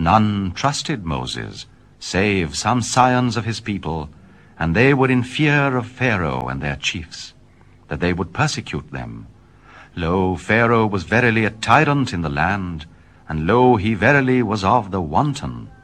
None trusted Moses, save some scions of his people, and they were in fear of Pharaoh and their chiefs, that they would persecute them. Lo, Pharaoh was verily a tyrant in the land, and lo, he verily was of the wanton.